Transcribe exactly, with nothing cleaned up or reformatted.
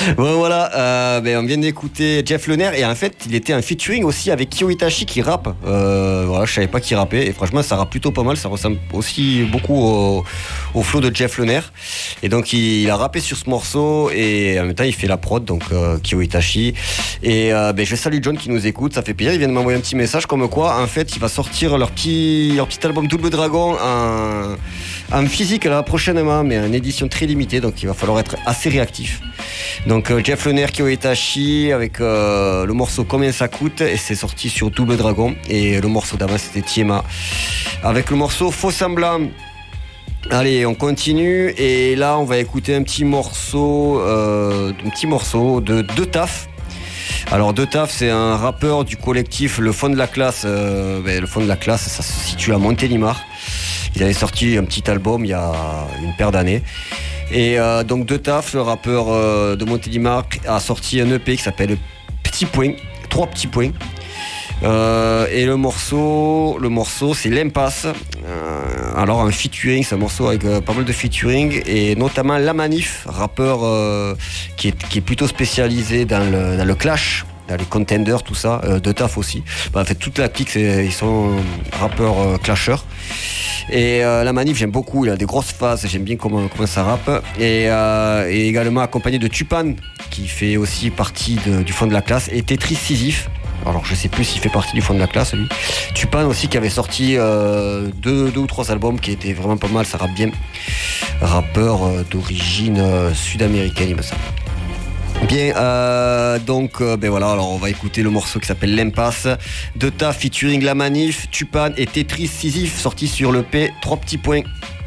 Bon voilà, euh, ben, on vient d'écouter Jeff Lener et en fait il était un featuring aussi avec Kyo Itachi qui rappe. Euh, voilà, je savais pas qu'il rappait et franchement ça rappe plutôt pas mal, ça ressemble aussi beaucoup au, au flow de Jeff Lener. Et donc il, il a rappé sur ce morceau et en même temps il fait la prod, donc euh, Kyo Itachi. Et euh, ben, je salue John qui nous écoute, ça fait plaisir, il vient de m'envoyer un petit message comme quoi en fait il va sortir leur petit, leur petit album Double Dragon en, en physique là prochainement, mais en édition très limitée, donc il va falloir être assez réactif. Donc euh, Jeff Lener, Kyo Itachi avec euh, le morceau Combien ça coûte, et c'est sorti sur Double Dragon. Et le morceau d'avant c'était Tiema avec le morceau Faux semblant. Allez, on continue et là on va écouter un petit morceau, euh, un petit morceau de De Taf. Alors De Taf, c'est un rappeur du collectif Le Fond de la Classe. Euh, ben, le Fond de la Classe, ça se situe à Montélimar. Ils avaient sorti un petit album il y a une paire d'années. Et euh, donc De Taf, le rappeur euh, de Montélimar, a sorti un E P qui s'appelle Petit Point, trois petits points. Euh, et le morceau, le morceau, c'est L'Impasse. Euh, alors un featuring, c'est un morceau avec euh, pas mal de featuring et notamment La Manif, rappeur euh, qui, est, qui est plutôt spécialisé dans le, dans le clash, dans les contenders, tout ça. Euh, De Taf aussi. Bah, en fait, toute la clique, c'est, ils sont rappeurs euh, clasheurs. Et euh, La Manif, j'aime beaucoup, il a des grosses phases, j'aime bien comment, comment ça rappe. Et, euh, et également accompagné de Tupan, qui fait aussi partie de, du Fond de la Classe, et Tetris Sisyphe. Alors je sais plus s'il fait partie du Fond de la Classe, lui. Tupan aussi, qui avait sorti euh, deux, deux ou trois albums qui étaient vraiment pas mal, ça rappe bien. Rappeur euh, d'origine euh, sud-américaine, il me semble. Bien, euh, donc euh, ben voilà, alors on va écouter le morceau qui s'appelle L'Impasse. De Taf featuring La Manif, Tupan et Tetris Sisyphe, sorti sur le P trois petits points.